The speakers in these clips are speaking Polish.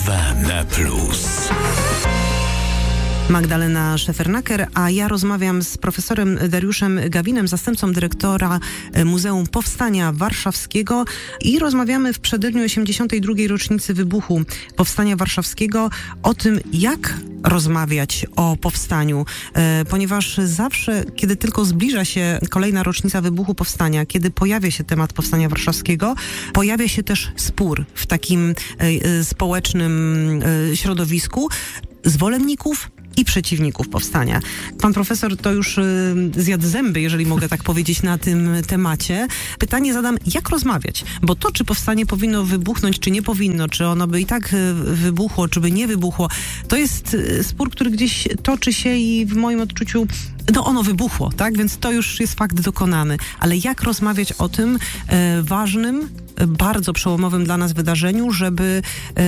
RMF Plus. Magdalena Szefernaker, a ja rozmawiam z profesorem Dariuszem Gawinem, zastępcą dyrektora Muzeum Powstania Warszawskiego i rozmawiamy w przededniu 82. rocznicy wybuchu Powstania Warszawskiego o tym, jak rozmawiać o powstaniu, ponieważ zawsze, kiedy tylko zbliża się kolejna rocznica wybuchu Powstania, kiedy pojawia się temat Powstania Warszawskiego, pojawia się też spór w takim społecznym środowisku zwolenników i przeciwników powstania. Pan profesor to już zjadł zęby, jeżeli mogę tak powiedzieć, na tym temacie. Pytanie zadam, jak rozmawiać? Bo to, czy powstanie powinno wybuchnąć, czy nie powinno, czy ono by i tak wybuchło, czy by nie wybuchło, to jest spór, który gdzieś toczy się i w moim odczuciu ono wybuchło, tak? Więc to już jest fakt dokonany. Ale jak rozmawiać o tym ważnym, bardzo przełomowym dla nas wydarzeniu, żeby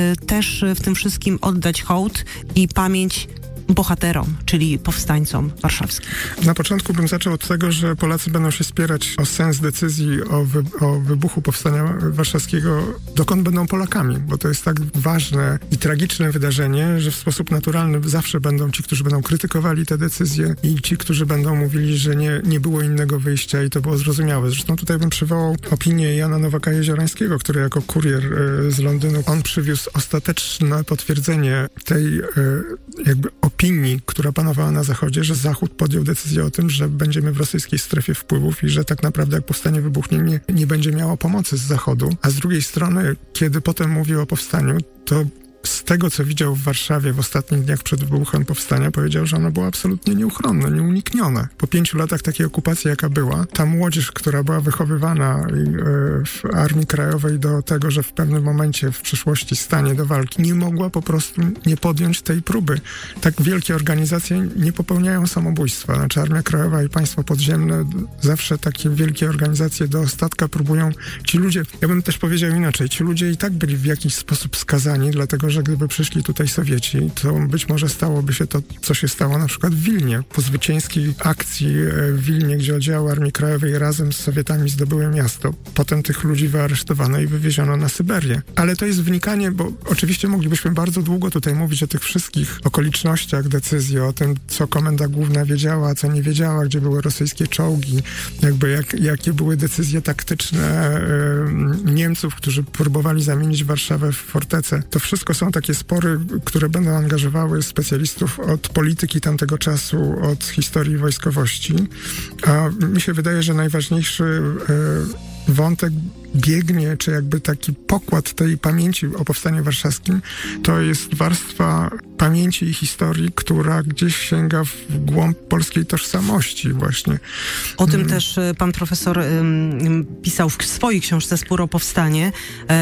też w tym wszystkim oddać hołd i pamięć bohaterom, czyli powstańcom warszawskim? Na początku bym zaczął od tego, że Polacy będą się spierać o sens decyzji o wybuchu Powstania Warszawskiego, dokąd będą Polakami, bo to jest tak ważne i tragiczne wydarzenie, że w sposób naturalny zawsze będą ci, którzy będą krytykowali te decyzje i ci, którzy będą mówili, że nie było innego wyjścia i to było zrozumiałe. Zresztą tutaj bym przywołał opinię Jana Nowaka-Jeziorańskiego, który jako kurier z Londynu, on przywiózł ostateczne potwierdzenie tej jakby opinii, która panowała na Zachodzie, że Zachód podjął decyzję o tym, że będziemy w rosyjskiej strefie wpływów i że tak naprawdę jak powstanie wybuchnie, nie będzie miało pomocy z Zachodu. A z drugiej strony, kiedy potem mówił o powstaniu, to z tego, co widział w Warszawie w ostatnich dniach przed wybuchem powstania, powiedział, że ono było absolutnie nieuchronne, nieuniknione. Po 5 latach takiej okupacji, jaka była, ta młodzież, która była wychowywana w Armii Krajowej do tego, że w pewnym momencie w przyszłości stanie do walki, nie mogła po prostu nie podjąć tej próby. Tak wielkie organizacje nie popełniają samobójstwa. Znaczy Armia Krajowa i Państwo Podziemne, zawsze takie wielkie organizacje do ostatka próbują. Ci ludzie, ja bym też powiedział inaczej, ci ludzie i tak byli w jakiś sposób skazani, dlatego że gdyby przyszli tutaj Sowieci, to być może stałoby się to, co się stało na przykład w Wilnie. Po zwycięskiej akcji w Wilnie, gdzie oddziały Armii Krajowej razem z Sowietami zdobyły miasto. Potem tych ludzi wyaresztowano i wywieziono na Syberię. Ale to jest wnikanie, bo oczywiście moglibyśmy bardzo długo tutaj mówić o tych wszystkich okolicznościach decyzji, o tym, co Komenda Główna wiedziała, a co nie wiedziała, gdzie były rosyjskie czołgi, jakie były decyzje taktyczne Niemców, którzy próbowali zamienić Warszawę w fortecę. To wszystko są takie spory, które będą angażowały specjalistów od polityki tamtego czasu, od historii wojskowości. A mi się wydaje, że najważniejszy wątek biegnie, czy jakby taki pokład tej pamięci o Powstaniu Warszawskim, to jest warstwa pamięci i historii, która gdzieś sięga w głąb polskiej tożsamości właśnie. O tym też pan profesor pisał w swojej książce Spór o powstanie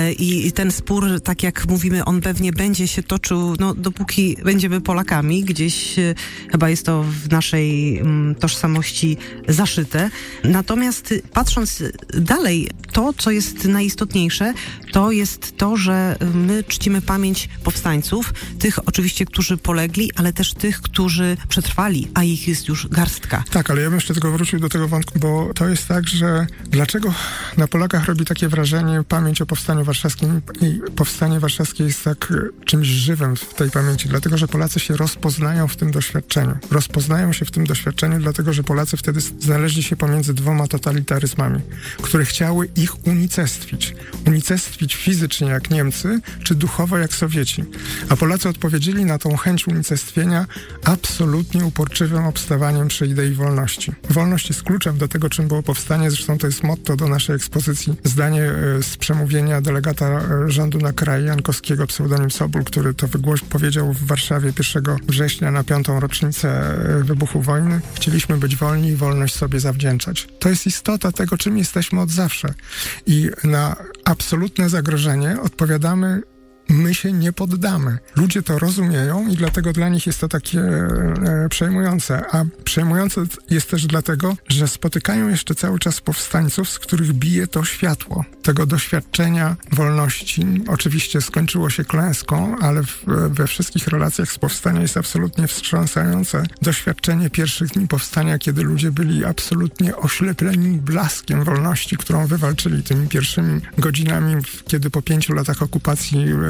i ten spór, tak jak mówimy, on pewnie będzie się toczył, dopóki będziemy Polakami, gdzieś chyba jest to w naszej tożsamości zaszyte. Natomiast patrząc dalej, to, co jest najistotniejsze, to jest to, że my czcimy pamięć powstańców, tych oczywiście, którzy polegli, ale też tych, którzy przetrwali, a ich jest już garstka. Tak, ale ja bym jeszcze tylko wrócił do tego wątku, bo to jest tak, że dlaczego na Polakach robi takie wrażenie pamięć o Powstaniu Warszawskim i Powstanie Warszawskie jest tak czymś żywym w tej pamięci, dlatego, że Polacy się rozpoznają w tym doświadczeniu. Rozpoznają się w tym doświadczeniu, dlatego, że Polacy wtedy znaleźli się pomiędzy dwoma totalitaryzmami, które chciały ich unicestwić. Unicestwić fizycznie jak Niemcy, czy duchowo jak Sowieci. A Polacy odpowiedzieli na tą chęć unicestwienia absolutnie uporczywym obstawaniem przy idei wolności. Wolność jest kluczem do tego, czym było powstanie. Zresztą to jest motto do naszej ekspozycji. Zdanie z przemówienia delegata rządu na kraj Jankowskiego, pseudonim Sobół, który to powiedział w Warszawie 1 września na 5. rocznicę wybuchu wojny. Chcieliśmy być wolni i wolność sobie zawdzięczać. To jest istota tego, czym jesteśmy od zawsze. I na absolutne zagrożenie odpowiadamy: my się nie poddamy. Ludzie to rozumieją i dlatego dla nich jest to takie przejmujące. A przejmujące jest też dlatego, że spotykają jeszcze cały czas powstańców, z których bije to światło. Tego doświadczenia wolności. Oczywiście skończyło się klęską, ale we wszystkich relacjach z powstania jest absolutnie wstrząsające doświadczenie pierwszych dni powstania, kiedy ludzie byli absolutnie oślepleni blaskiem wolności, którą wywalczyli tymi pierwszymi godzinami, kiedy po 5 latach okupacji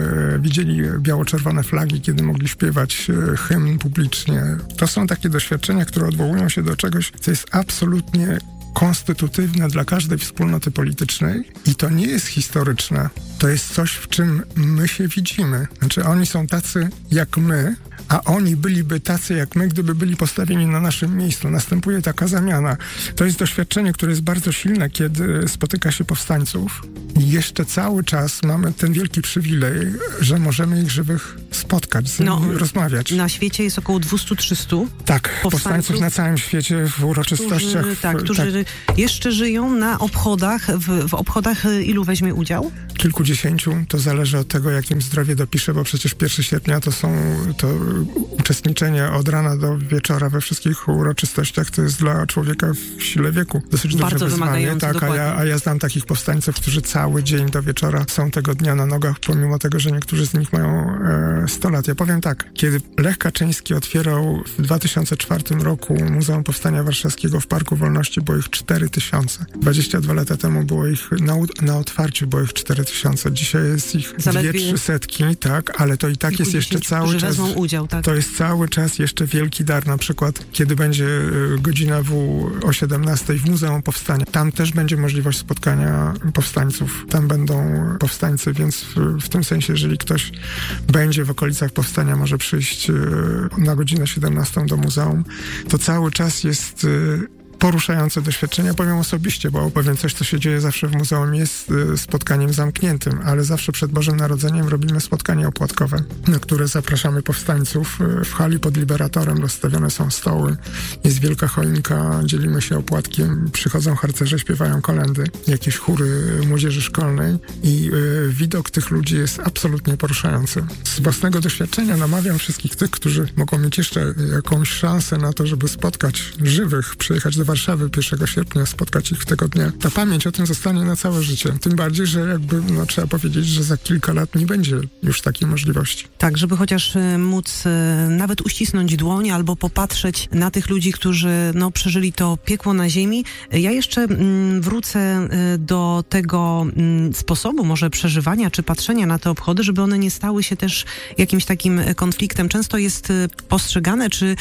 widzieli biało-czerwone flagi, kiedy mogli śpiewać hymn publicznie. To są takie doświadczenia, które odwołują się do czegoś, co jest absolutnie konstytutywne dla każdej wspólnoty politycznej i to nie jest historyczne. To jest coś, w czym my się widzimy. Znaczy oni są tacy jak my, a oni byliby tacy jak my, gdyby byli postawieni na naszym miejscu. Następuje taka zamiana. To jest doświadczenie, które jest bardzo silne, kiedy spotyka się powstańców i jeszcze cały czas mamy ten wielki przywilej, że możemy ich żywych spotkać, z nimi rozmawiać. Na świecie jest około 200-300 powstańców na całym świecie w uroczystościach. Którzy jeszcze żyją na obchodach. W obchodach ilu weźmie udział? Kilkudziesięciu. To zależy od tego, jak im zdrowie dopisze, bo przecież 1 sierpnia to uczestniczenie od rana do wieczora we wszystkich uroczystościach to jest dla człowieka w sile wieku dosyć duże wyzwanie. Tak, a ja znam takich powstańców, którzy cały dzień do wieczora są tego dnia na nogach, pomimo tego, że niektórzy z nich mają 100 lat. Ja powiem tak, kiedy Lech Kaczyński otwierał w 2004 roku Muzeum Powstania Warszawskiego w Parku Wolności, było ich 4000. 22 lata temu było ich na otwarciu było ich 4000. Dzisiaj jest ich 200-300, tak, ale to i tak jest jeszcze cały czas. Wezmą udział, tak. To jest cały czas jeszcze wielki dar, na przykład kiedy będzie godzina o 17 w Muzeum Powstania. Tam też będzie możliwość spotkania powstańców. Tam będą powstańcy, więc w tym sensie, jeżeli ktoś będzie w okolicach Powstania, może przyjść na godzinę 17 do muzeum, to cały czas jest poruszające doświadczenia, powiem osobiście, bo powiem coś, co się dzieje zawsze w muzeum, jest spotkaniem zamkniętym, ale zawsze przed Bożym Narodzeniem robimy spotkanie opłatkowe, na które zapraszamy powstańców. W hali pod Liberatorem rozstawione są stoły, jest wielka choinka, dzielimy się opłatkiem, przychodzą harcerze, śpiewają kolędy, jakieś chóry młodzieży szkolnej i widok tych ludzi jest absolutnie poruszający. Z własnego doświadczenia namawiam wszystkich tych, którzy mogą mieć jeszcze jakąś szansę na to, żeby spotkać żywych, przyjechać do Warszawy 1 sierpnia, spotkać ich tego dnia. Ta pamięć o tym zostanie na całe życie. Tym bardziej, że jakby trzeba powiedzieć, że za kilka lat nie będzie już takiej możliwości. Tak, żeby chociaż móc nawet uścisnąć dłoń albo popatrzeć na tych ludzi, którzy przeżyli to piekło na ziemi. Ja jeszcze wrócę do tego sposobu może przeżywania czy patrzenia na te obchody, żeby one nie stały się też jakimś takim konfliktem. Często jest postrzegane, czy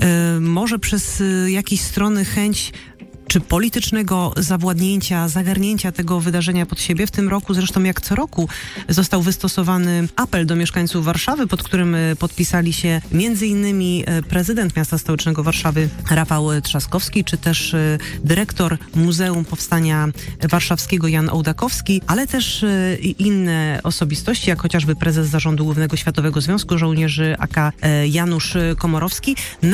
może przez jakieś strony chęć czy politycznego zawładnięcia, zagarnięcia tego wydarzenia pod siebie. W tym roku, zresztą jak co roku, został wystosowany apel do mieszkańców Warszawy, pod którym podpisali się m.in. prezydent miasta stołecznego Warszawy Rafał Trzaskowski, czy też dyrektor Muzeum Powstania Warszawskiego Jan Ołdakowski, ale też inne osobistości, jak chociażby prezes Zarządu Głównego Światowego Związku Żołnierzy AK Janusz Komorowski,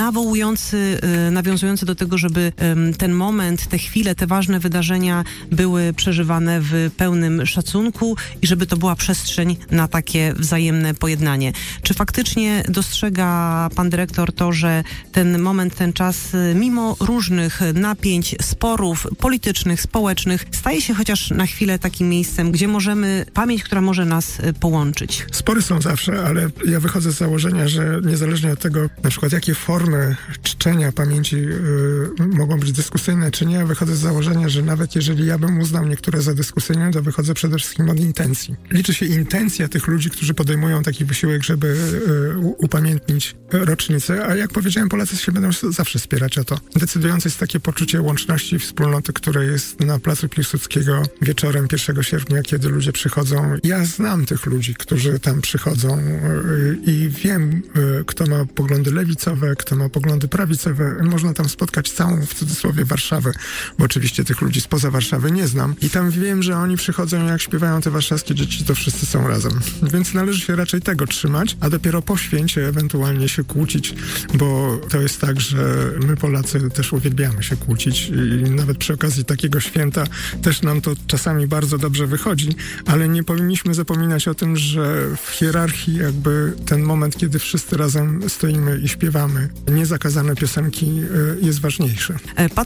nawiązujący do tego, żeby ten moment, te chwile, te ważne wydarzenia były przeżywane w pełnym szacunku i żeby to była przestrzeń na takie wzajemne pojednanie. Czy faktycznie dostrzega pan dyrektor to, że ten moment, ten czas, mimo różnych napięć, sporów politycznych, społecznych, staje się chociaż na chwilę takim miejscem, gdzie możemy, pamięć, która może nas połączyć? Spory są zawsze, ale ja wychodzę z założenia, że niezależnie od tego, na przykład jakie formy czczenia pamięci mogą być dyskusyjne, czy nie, wychodzę z założenia, że nawet jeżeli ja bym uznał niektóre za dyskusyjne, to wychodzę przede wszystkim od intencji. Liczy się intencja tych ludzi, którzy podejmują taki wysiłek, żeby upamiętnić rocznicę, a jak powiedziałem, Polacy się będą zawsze wspierać o to. Decydujące jest takie poczucie łączności wspólnoty, które jest na Placu Piłsudskiego wieczorem 1 sierpnia, kiedy ludzie przychodzą. Ja znam tych ludzi, którzy tam przychodzą i wiem, kto ma poglądy lewicowe, kto ma poglądy prawicowe. Można tam spotkać całą, w cudzysłowie, Warszawę, bo oczywiście tych ludzi spoza Warszawy nie znam. I tam wiem, że oni przychodzą, jak śpiewają te warszawskie dzieci, to wszyscy są razem. Więc należy się raczej tego trzymać, a dopiero po święcie ewentualnie się kłócić, bo to jest tak, że my Polacy też uwielbiamy się kłócić i nawet przy okazji takiego święta też nam to czasami bardzo dobrze wychodzi, ale nie powinniśmy zapominać o tym, że w hierarchii jakby ten moment, kiedy wszyscy razem stoimy i śpiewamy niezakazane piosenki, jest ważniejszy. Patrzę jeszcze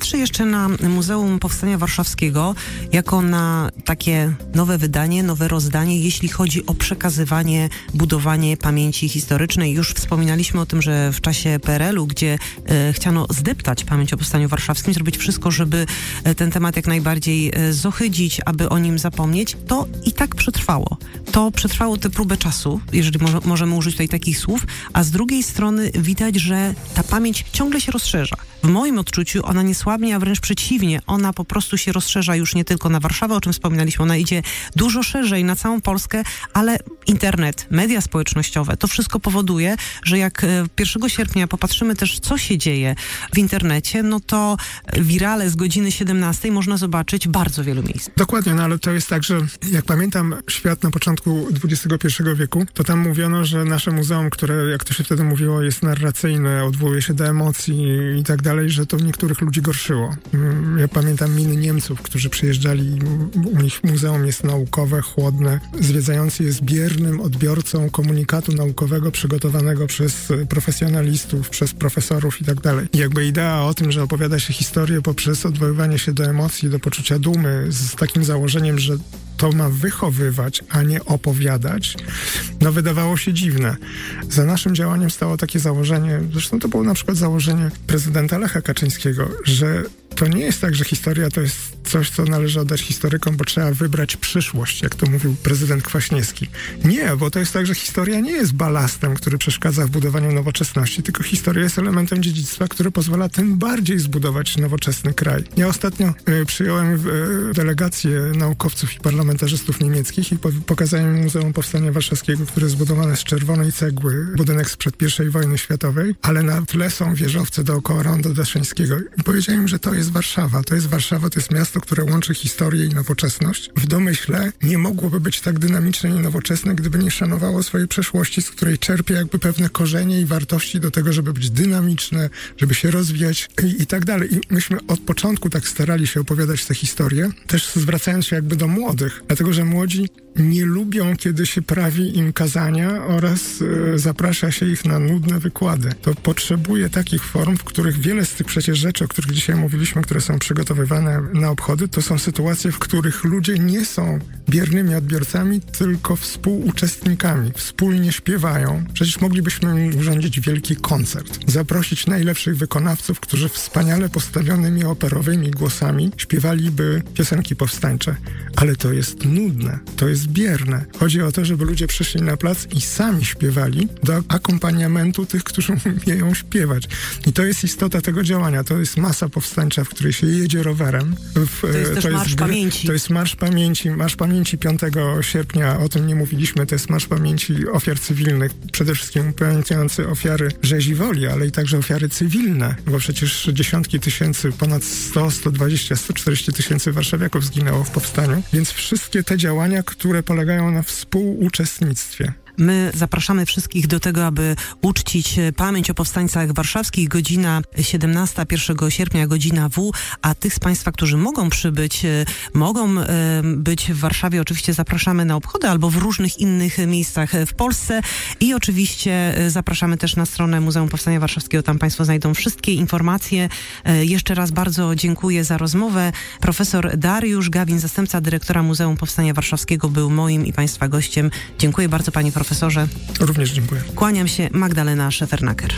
na Muzeum Powstania Warszawskiego jako na takie nowe wydanie, nowe rozdanie, jeśli chodzi o przekazywanie, budowanie pamięci historycznej. Już wspominaliśmy o tym, że w czasie PRL-u, gdzie chciano zdeptać pamięć o Powstaniu Warszawskim, zrobić wszystko, żeby ten temat jak najbardziej zohydzić, aby o nim zapomnieć, to i tak przetrwało. To przetrwało tę próbę czasu, jeżeli możemy użyć tutaj takich słów, a z drugiej strony widać, że ta pamięć ciągle się rozszerza. W moim odczuciu ona nie słabnie, a wręcz przeciwnie. Ona po prostu się rozszerza już nie tylko na Warszawę, o czym wspominaliśmy. Ona idzie dużo szerzej na całą Polskę, ale internet, media społecznościowe, to wszystko powoduje, że jak 1 sierpnia popatrzymy też, co się dzieje w internecie, no to wirale z godziny 17 można zobaczyć bardzo wielu miejsc. Dokładnie, no ale to jest tak, że jak pamiętam świat na początku XXI wieku, to tam mówiono, że nasze muzeum, które, jak to się wtedy mówiło, jest narracyjne, odwołuje się do emocji i tak dalej, że to niektórych ludzi gorszyło. Ja pamiętam miny Niemców, którzy przyjeżdżali, u nich muzeum jest naukowe, chłodne. Zwiedzający jest biernym odbiorcą komunikatu naukowego przygotowanego przez profesjonalistów, przez profesorów i tak dalej. I jakby idea o tym, że opowiada się historię poprzez odwoływanie się do emocji, do poczucia dumy, z takim założeniem, że to ma wychowywać, a nie opowiadać, no wydawało się dziwne. Za naszym działaniem stało takie założenie, zresztą to było na przykład założenie prezydenta Lecha Kaczyńskiego, że to nie jest tak, że historia to jest coś, co należy oddać historykom, bo trzeba wybrać przyszłość, jak to mówił prezydent Kwaśniewski. Nie, bo to jest tak, że historia nie jest balastem, który przeszkadza w budowaniu nowoczesności, tylko historia jest elementem dziedzictwa, który pozwala tym bardziej zbudować nowoczesny kraj. Ja ostatnio przyjąłem delegację naukowców i parlamentarzystów niemieckich i pokazałem im Muzeum Powstania Warszawskiego, które jest zbudowane z czerwonej cegły, budynek sprzed I wojny światowej, ale na tle są wieżowce dookoła Ronda Daszyńskiego. I powiedziałem im, że to jest Warszawa. To jest Warszawa, to jest miasto, które łączy historię i nowoczesność. W domyśle nie mogłoby być tak dynamiczne i nowoczesne, gdyby nie szanowało swojej przeszłości, z której czerpie jakby pewne korzenie i wartości do tego, żeby być dynamiczne, żeby się rozwijać i tak dalej. I myśmy od początku tak starali się opowiadać tę historię, też zwracając się jakby do młodych, dlatego że młodzi nie lubią, kiedy się prawi im kazania oraz zaprasza się ich na nudne wykłady. To potrzebuje takich form, w których wiele z tych przecież rzeczy, o których dzisiaj mówiliśmy, które są przygotowywane na obchody, to są sytuacje, w których ludzie nie są biernymi odbiorcami, tylko współuczestnikami. Wspólnie śpiewają. Przecież moglibyśmy urządzić wielki koncert. Zaprosić najlepszych wykonawców, którzy wspaniale postawionymi operowymi głosami śpiewaliby piosenki powstańcze. Ale to jest nudne. To jest bierne. Chodzi o to, żeby ludzie przyszli na plac i sami śpiewali do akompaniamentu tych, którzy umieją śpiewać. I to jest istota tego działania. To jest masa powstańcza, w której się jedzie rowerem. To jest też Marsz Pamięci. To jest Marsz Pamięci. Marsz Pamięci 5 sierpnia, o tym nie mówiliśmy, to jest Marsz Pamięci ofiar cywilnych. Przede wszystkim upamiętniający ofiary rzezi woli, ale i także ofiary cywilne, bo przecież dziesiątki tysięcy, ponad 100, 120, 140 tysięcy warszawiaków zginęło w powstaniu. Więc wszystkie te działania, które polegają na współuczestnictwie. My zapraszamy wszystkich do tego, aby uczcić pamięć o powstańcach warszawskich. Godzina 17, 1 sierpnia, godzina W, a tych z Państwa, którzy mogą przybyć, mogą być w Warszawie, oczywiście zapraszamy na obchody albo w różnych innych miejscach w Polsce i oczywiście zapraszamy też na stronę Muzeum Powstania Warszawskiego. Tam Państwo znajdą wszystkie informacje. Jeszcze raz bardzo dziękuję za rozmowę. Profesor Dariusz Gawin, zastępca dyrektora Muzeum Powstania Warszawskiego, był moim i Państwa gościem. Dziękuję bardzo, panie profesorze. Również dziękuję. Kłaniam się, Magdalena Szefernaker.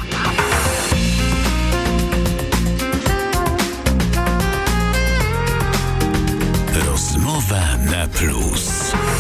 Rozmowa na plus.